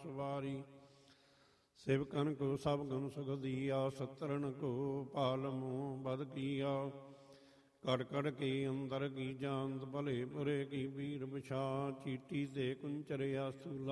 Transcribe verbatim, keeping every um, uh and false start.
ਸਵਾਰੀ। सेवकन को सब गुण सुख दिया, सतरन को पालमो बद किया। कड़ कड़ के अंदर की जानत, भले बुरे की वीर बछा। चीटी से कुंचर आसू